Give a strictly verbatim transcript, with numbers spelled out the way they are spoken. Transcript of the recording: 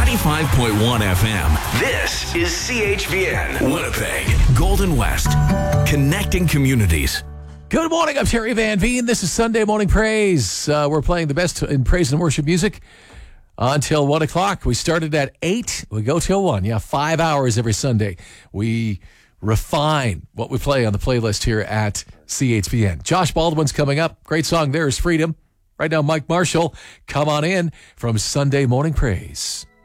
ninety-five point one F M. This is C H V N, Winnipeg, Golden West, connecting communities. Good morning, I'm Terry Van Veen. This is Sunday Morning Praise. Uh, we're playing the best in praise and worship music until one o'clock. We started at eight. We go till one. Yeah, five hours every Sunday. We refine what we play on the playlist here at C H V N. Josh Baldwin's coming up. Great song, There Is Freedom. Right now, Mike Marshall, come on in from Sunday Morning Praise.